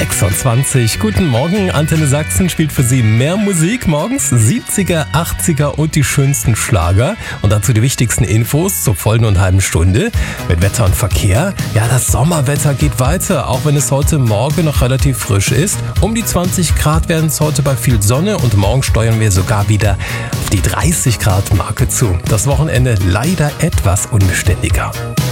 6:26 Uhr. Guten Morgen, Antenne Sachsen spielt für Sie mehr Musik. Morgens 70er, 80er und die schönsten Schlager. Und dazu die wichtigsten Infos zur vollen und halben Stunde. Mit Wetter und Verkehr. Ja, das Sommerwetter geht weiter, auch wenn es heute Morgen noch relativ frisch ist. Um die 20 Grad werden es heute bei viel Sonne und morgen steuern wir sogar wieder auf die 30 Grad Marke zu. Das Wochenende leider etwas unbeständiger.